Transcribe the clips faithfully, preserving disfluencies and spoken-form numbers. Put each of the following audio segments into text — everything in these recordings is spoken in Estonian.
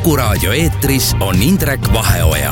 Kuku raadio eetris on Indrek Vaheoja.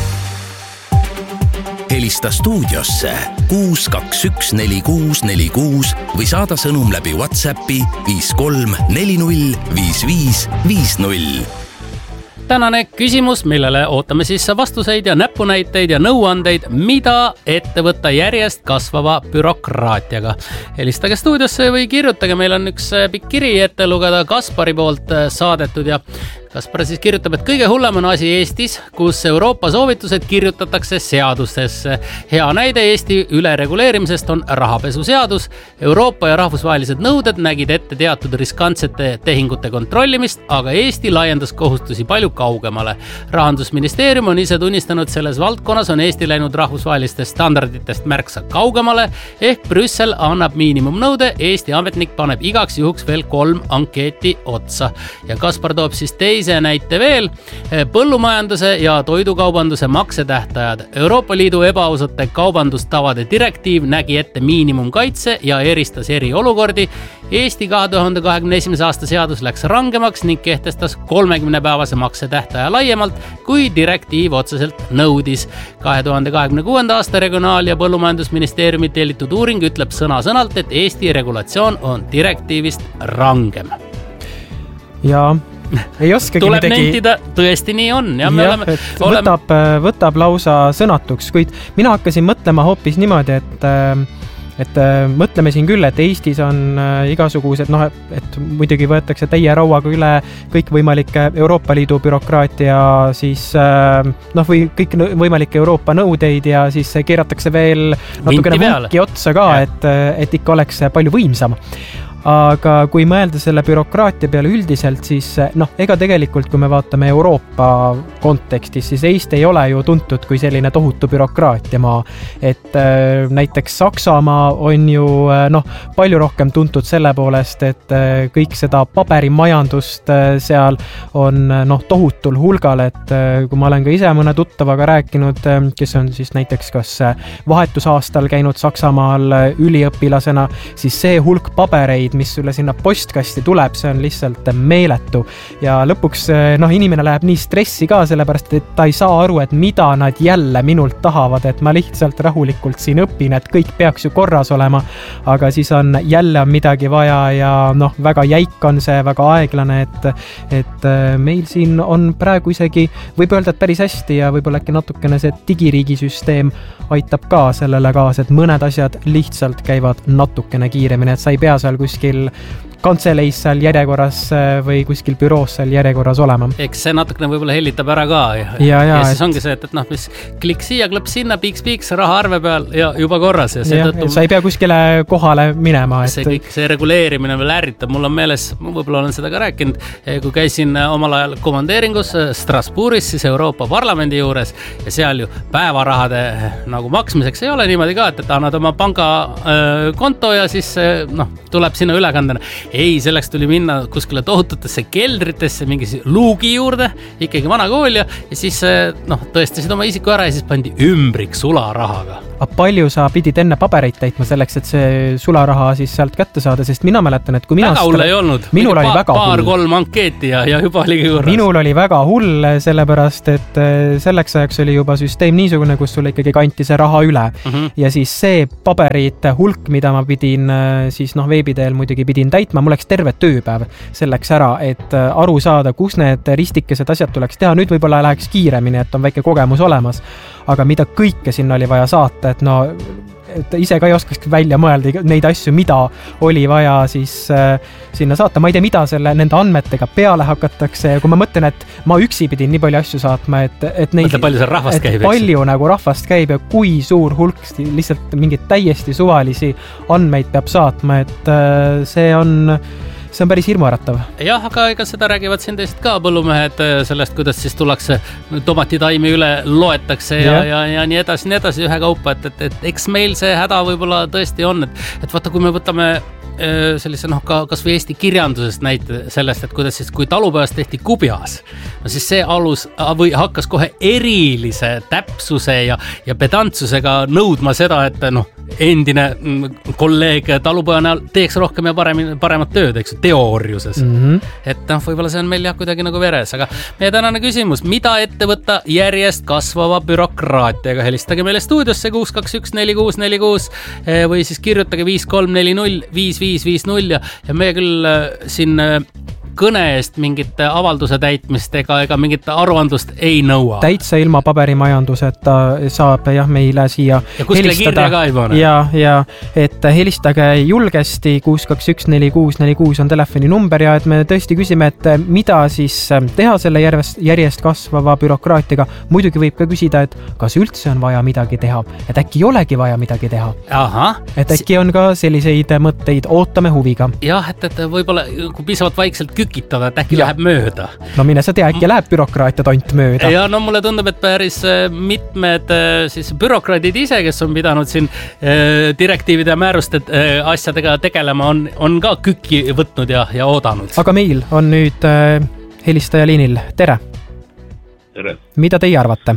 Helista stuudiosse kuus kaks üks neli kuus neli kuus või saada sõnum läbi WhatsAppi viis kolm neli null viis viis viis null. Tänane küsimus, millele ootame siis vastuseid ja näpunäiteid ja nõuandeid, mida ette võtta järjest kasvava bürokraatiaga. Helistage stuudiosse või kirjutage, meil on üks pikk kiri ette lugeda Kaspari poolt saadetud ja Kaspar siis kirjutab, et kõige hullem on asi Eestis, kus Euroopa soovitused kirjutatakse seadustesse. Hea näide Eesti ülereguleerimisest on rahapesuseadus. Euroopa ja rahvusvahelised nõuded nägid ette teatud riskantsete tehingute kontrollimist, aga Eesti laiendas kohustusi palju kaugemale. Rahandusministeerium on ise tunnistanud, selles valdkonnas on Eesti läinud rahvusvahelistest standarditest märksa kaugemale, ehk Brüssel annab miinimumnõude, Eesti ametnik paneb igaks juhuks veel kolm ankeeti otsa. Ja Kaspar toob siis teise see näite veel, põllumajanduse ja toidukaubanduse maksetähtajad. Euroopa Liidu ebaausate kaubandustavade direktiiv nägi ette miinimumkaitse ja eristas eri olukordi. Eesti kahe tuhande kahekümne esimese aasta seadus läks rangemaks ning kehtestas kolmekümne päevase maksetähtaja laiemalt, kui direktiiv otseselt nõudis. kahe tuhande kahekümne kuuenda aasta regionaal- ja põllumajandusministeeriumi tellitud uuring ütleb sõna-sõnalt, et Eesti regulatsioon on direktiivist rangem. Ja ei oskagi tuleb midagi... nentida, tõesti nii on. Ja me jah, oleme, oleme... Võtab, võtab lausa sõnatuks, kuid mina hakkasin mõtlema hoopis niimoodi, et, et mõtleme siin küll, et Eestis on igasugused, noh, et muidugi võetakse täie rauaga üle kõik võimalike Euroopa Liidu bürokraatia, siis noh, või kõik võimalike Euroopa nõudeid ja siis keeratakse veel natukene vunki otsa ka, et, et ikka oleks palju võimsam. Aga kui mõelda selle bürokraatia peale üldiselt, siis noh, ega tegelikult, kui me vaatame Euroopa kontekstis, siis Eesti ei ole ju tuntud kui selline tohutu bürokraatia maa. Et äh, näiteks Saksamaa on ju äh, noh, palju rohkem tuntud selle poolest, et äh, kõik seda paberimajandust äh, seal on äh, noh, tohutul hulgal, et äh, kui ma olen ka ise mõne tuttavaga rääkinud, äh, kes on siis näiteks kas äh, vahetusaastal käinud Saksamaal äh, üliõpilasena, siis see hulk pabereid, mis sulle sinna postkasti tuleb, see on lihtsalt meeletu. Ja lõpuks noh, inimene läheb nii stressi ka, sellepärast, et ta ei saa aru, et mida nad jälle minult tahavad, et ma lihtsalt rahulikult siin õpin, et kõik peaks ju korras olema, aga siis on jälle on midagi vaja ja noh, väga jäik on see, väga aeglane, et, et meil siin on praegu isegi, võib öelda, et päris hästi ja võib-olla äkki natukene see digiriigisüsteem aitab ka sellele kaasa, et mõned asjad lihtsalt käivad natukene kiiremini, et sa ei pea seal kuskil kantseleis seal järjekorras või kuskil büroos seal järjekorras olema. Eks see natukene võib-olla hellitab ära ka. Ja, ja, ja, ja siis et... ongi see, et, et noh, mis klikk siia, klõpp sinna, piiks-piiks, raha arve peal ja juba korras. Ja ja, tõttu... Sa ei pea kuskile kohale minema. Et... See kõik, see reguleerimine veel ärritab. Mul on meeles, võib-olla olen seda ka rääkinud, kui käisin omal ajal komandeeringus Strasbourgis, siis Euroopa Parlamendi juures ja seal ju päevarahade nagu maksmiseks ei ole niimoodi ka, et, et annad oma pangakonto ja siis noh, tuleb sinna ülekandena. Ei, selleks tuli minna kuskile tohututesse keldritesse, mingis luugi juurde, ikkagi vana kool ja, ja siis noh, tõestasid oma isiku ära ja siis pandi ümbrik sularahaga. A palju sa pidid enne pabereid täitma selleks, et see sularaha siis sealt kätte saada, sest mina mäletan, et kui mina... Väga hull ei olnud. Minul oli pa- väga paar hull. kolm ankeeti ja, ja juba oligi korras. Minul oli väga hull, sellepärast, et selleks ajaks oli juba süsteem niisugune, kus sulle ikkagi kanti see raha üle. Mm-hmm. Ja siis see paberite hulk, mida ma pidin siis noh, veebiteel muidugi pidin täitma, mul läks terve tööpäev selleks ära, et aru saada, kus need ristikesed asjad tuleks teha. Nüüd võib-olla läheks kiiremini, et on väike kogemus olemas, aga mida kõike sinna oli vaja saata, et no et ise ka ei oskaks välja mõelda neid asju, mida oli vaja siis äh, sinna saata. Ma ei tea, mida selle, nende andmetega peale hakatakse ja kui ma mõtlen, et ma üksi pidin nii palju asju saatma, et, et neid... Mõtle, palju seal rahvast et käib, palju eks? Nagu rahvast käib ja kui suur hulk lihtsalt mingeid täiesti suvalisi andmeid peab saatma, et äh, see on... See on päris hirmuäratav. Jah, aga ega seda räägivad siin teist ka põllumehed sellest, kuidas siis tullakse tomatitaimi üle loetakse ja, ja, ja, ja nii edasi, nii edasi ühe kaupa, et, et, et eks meil see häda võib-olla tõesti on, et, et vaata, kui me võtame sellise noh, ka kas või Eesti kirjandusest näite sellest, et kuidas siis, kui talupäevast tehti kubjas, no siis see alus või hakkas kohe erilise täpsuse ja, ja pedantsusega nõudma seda, et noh, endine kolleeg talupoja näol teeks rohkem ja parem, paremat tööd, eks teooriuses. Mm -hmm. Et noh, võib-olla see on meil jah kuidagi nagu veres, aga meie tänane küsimus, mida ette võtta järjest kasvava bürokraatiaga? Helistage meile stuudiosse kuus kaks üks neli kuus neli kuus või siis kirjutage viis kolm neli null viis viis viis null ja, ja meie küll siin kõne eest mingit avalduse täitmist ega, ega mingit aruandlust ei nõua. Täitsa ilma paberimajanduseta saab jah meile siia ja kuskile kirja ka ei pane. Ja, ja et helistage julgesti, kuus kaks üks neli kuus neli kuus on telefoni number ja et me tõesti küsime, et mida siis teha selle järjest, järjest kasvava bürokraatiaga. Muidugi võib ka küsida, et kas üldse on vaja midagi teha, et äkki ei olegi vaja midagi teha. Aha. Et äkki on ka selliseid mõtteid, ootame huviga. Jah, et, et võib-olla kui piisavalt vaikselt kükitada, et äkki ja. läheb mööda. No mine sa tea, äkki läheb bürokraatia tont mööda. Ja no mulle tundub, et päris mitmed siis bürokraadid ise, kes on pidanud siin direktiivide ja määruste asjadega tegelema, on, on ka kükki võtnud ja, ja oodanud. Aga meil on nüüd helistaja liinil. Tere! Tere! Mida teie arvate?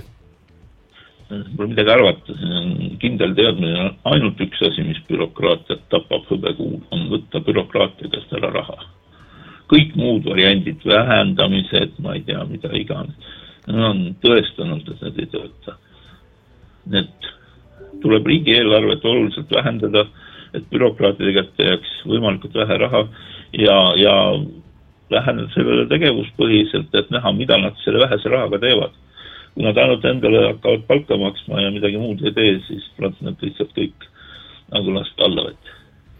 Pole midagi arvata, see on kindel teadmine. Ainult üks asi, mis bürokraatiat tapab hõbekuul, on võtta bürokraatia käest ära raha. Kõik muud variandid, vähendamised, ma ei tea, mida iganes, on tõestanud, et need ei tööta. Need tuleb riigieelarvet oluliselt vähendada, et bürokraatide kätte jääks võimalikult vähe raha ja, ja vähendada sellele tegevuspõhiselt, et näha, mida nad selle vähese rahaga teevad. Kui nad ainult endale hakkavad palka maksma ja midagi muud ei tee, siis nad lihtsalt kõik nagu lasta alla võtta.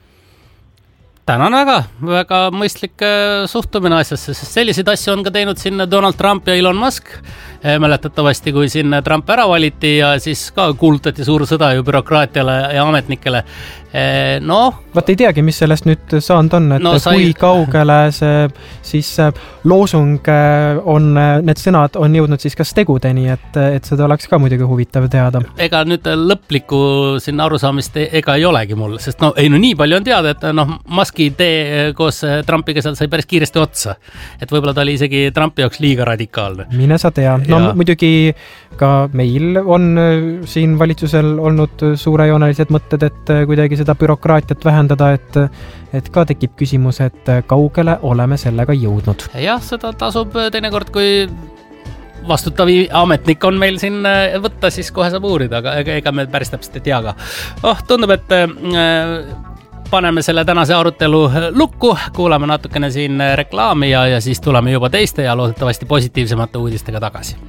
Tänan väga, väga mõistlik suhtumine asjasse, sest selliseid asju on ka teinud siin Donald Trump ja Elon Musk. Mäletatavasti, kui siin Trump ära valiti ja siis ka kuulutati suur sõda ju bürokraatiale ja ametnikele. No, Vaat ei teagi, mis sellest nüüd saanud on, et no, sai... kui kaugele see siis loosung on, need sõnad on jõudnud siis kas tegudeni, et, et seda oleks ka muidugi huvitav teada. Ega nüüd lõplikku siin arusaamist ega ei olegi mul, sest no, ei, no nii palju on teada, et no, Muski tee koos Trumpiga seal sai päris kiiresti otsa. Et võib-olla ta oli isegi Trumpi jaoks liiga radikaalne. Mine sa tea. No ja. Muidugi ka meil on siin valitsusel olnud suurejoonelised mõtted, et kuidagi seda bürokraatiat vähendada, et, et ka tekib küsimus, et kaugele oleme sellega jõudnud. Jah, seda tasub teinekord, kui vastutav ametnik on meil siin võtta, siis kohe saab uurida, aga ega me päris täpselt ei tea ka. Oh, tundub, et äh, paneme selle tänase arutelu lukku, kuulame natukene siin reklaami ja, ja siis tuleme juba teiste ja loodetavasti positiivsemate uudistega tagasi.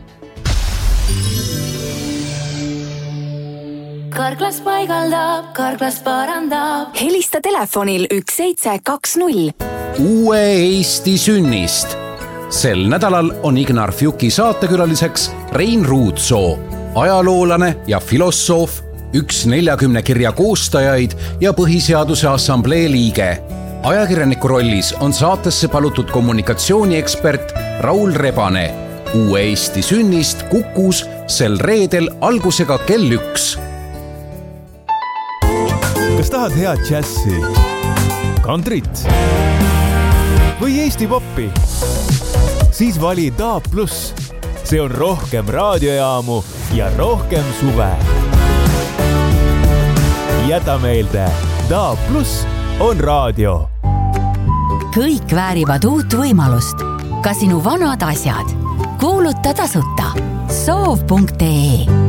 Karklas paigaldab, Karklas parandab. Helista telefonil üks seitse kaks null. Uue Eesti sünnist. Sel nädalal on Ignar Fjuki saatekülaliseks Rein Ruutsoo, ajaloolane ja filosoof, üks neljakümne kirja koostajaid ja Põhiseaduse Assamblee liige. Ajakirjaniku rollis on saatesse palutud kommunikatsiooniekspert Raul Rebane. Uue Eesti sünnist Kukus sel reedel algusega kell üks. Kas tahad head džässi, kantrit või Eesti poppi? Siis vali D A B plus. See on rohkem raadiojaamu ja rohkem suve. Jäta meelde, D A B plus on raadio. Kõik väärivad uut võimalust. Ka sinu vanad asjad. Kuuluta tasuta. soov punkt ee